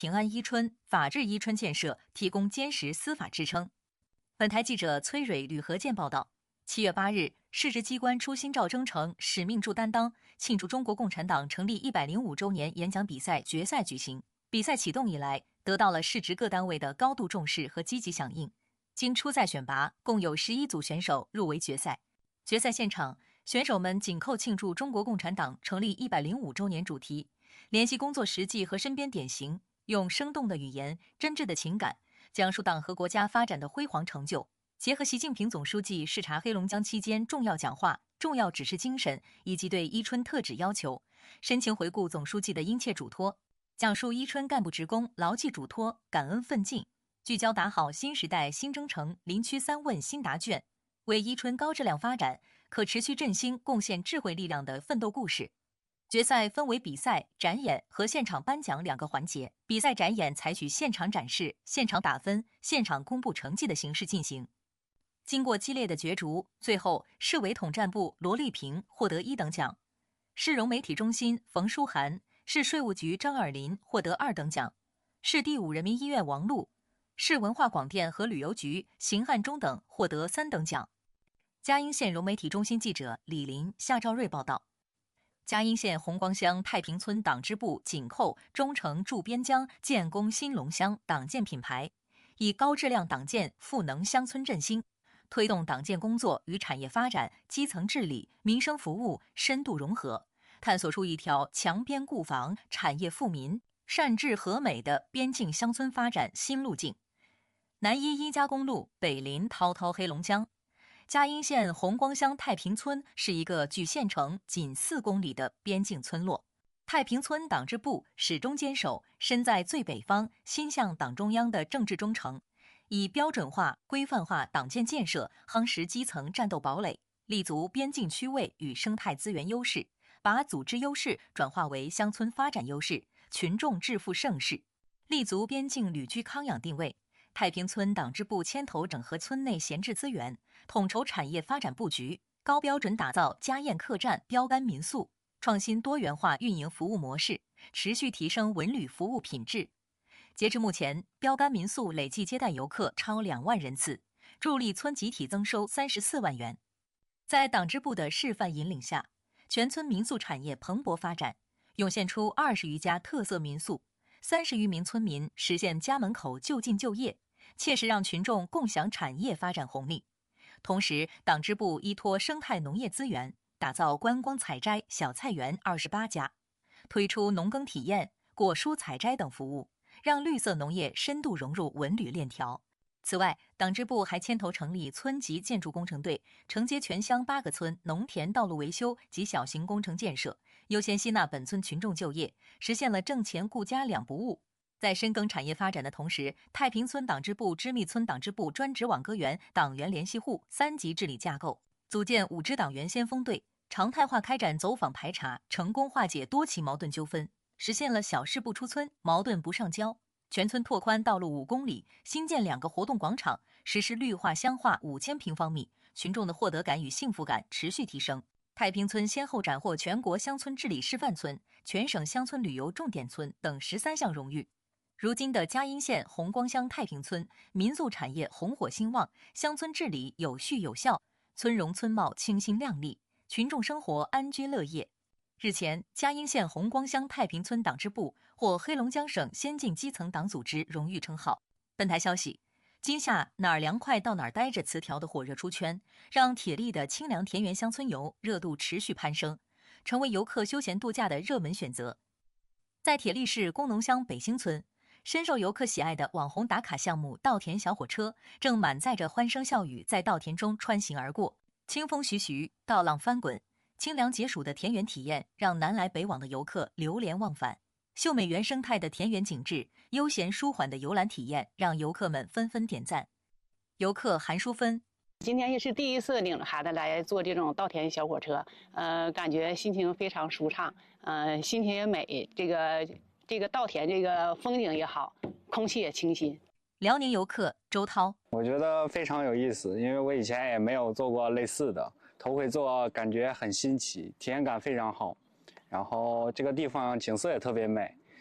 平安伊春、法治伊春建设提供坚实司法支撑。本台记者崔蕊、吕和建报道，7月8日，市直机关出新照征程，使命助担当，庆祝中国共产党成立105周年演讲比赛决赛举行。比赛启动以来，得到了市直各单位的高度重视和积极响应。经初赛选拔，共有11组选手入围决赛。决赛现场，选手们紧扣庆祝中国共产党成立105周年主题，联系工作实际和身边典型，用生动的语言、真挚的情感，讲述党和国家发展的辉煌成就，结合习近平总书记视察黑龙江期间重要讲话、重要指示精神以及对伊春特旨要求，深情回顾总书记的殷切嘱托，讲述伊春干部职工牢记嘱托、感恩奋进，聚焦打好新时代新征程林区3问新答卷，为伊春高质量发展、可持续振兴贡献智慧力量的奋斗故事。决赛分为比赛、展演和现场颁奖2个环节。比赛展演采取现场展示、现场打分、现场公布成绩的形式进行。经过激烈的角逐，最后市委统战部罗丽萍获得1等奖，市融媒体中心冯书涵、市税务局张尔林获得2等奖，市第5人民医院王璐、市文化广电和旅游局邢汉忠等获得3等奖。嘉应县融媒体中心记者李林、夏兆瑞报道。嘉应县红光乡太平村党支部紧扣忠诚驻边疆建功新隆乡党建品牌，以高质量党建赋能乡村振兴，推动党建工作与产业发展、基层治理、民生服务深度融合，探索出一条强边固防、产业富民、善治和美的边境乡村发展新路径。南依伊家公路，北临滔滔黑龙江。嘉应县红光乡太平村是一个距县城仅4公里的边境村落。太平村党支部始终坚守身在最北方、心向党中央的政治忠诚，以标准化、规范化党建建设夯实基层战斗堡垒，立足边境区位与生态资源优势，把组织优势转化为乡村发展优势、群众致富盛世，立足边境旅居康养定位。太平村党支部牵头整合村内闲置资源，统筹产业发展布局，高标准打造家宴客栈标杆民宿，创新多元化运营服务模式，持续提升文旅服务品质。截至目前，标杆民宿累计接待游客超2万人次，助力村集体增收34万元。在党支部的示范引领下，全村民宿产业蓬勃发展，涌现出20余家特色民宿，30余名村民实现家门口就近就业，切实让群众共享产业发展红利。同时，党支部依托生态农业资源，打造观光采摘小菜园28家，推出农耕体验、果蔬采摘等服务，让绿色农业深度融入文旅链条。此外，党支部还牵头成立村级建筑工程队，承接全乡8个村农田道路维修及小型工程建设，优先吸纳本村群众就业，实现了挣钱顾家2不误。在深耕产业发展的同时，太平村党支部、织密村党支部专职网格员党员联系户3级治理架构，组建5支党员先锋队，常态化开展走访排查，成功化解多起矛盾纠纷，实现了小事不出村、矛盾不上交。全村拓宽道路5公里，新建2个活动广场，实施绿化乡化5000平方米，群众的获得感与幸福感持续提升。太平村先后斩获全国乡村治理示范村、全省乡村旅游重点村等13项荣誉。如今的嘉应县红光乡太平村，民宿产业红火兴旺，乡村治理有序有效，村容村貌清新亮丽，群众生活安居乐业。日前，嘉应县红光乡太平村党支部获黑龙江省先进基层党组织荣誉称号。本台消息，今夏哪儿凉快到哪儿待着词条的火热出圈，让铁力的清凉田园乡村游热度持续攀升，成为游客休闲度假的热门选择。在铁力市工农乡北兴村，深受游客喜爱的网红打卡项目稻田小火车正满载着欢声笑语在稻田中穿行而过，清风徐徐，稻浪翻滚，清凉解暑的田园体验让南来北往的游客流连忘返。秀美原生态的田园景致，悠闲舒缓的游览体验让游客们纷纷点赞。游客韩淑芬， 今天也是第一次领着孩子来坐这种稻田小火车，感觉心情非常舒畅，心情也美，这个稻田这个风景也好，空气也清新。 辽宁游客周涛， 我觉得非常有意思，因为我以前也没有做过类似的，头回做感觉很新奇，体验感非常好。然后这个地方景色也特别美，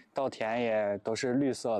稻田也都是绿色的。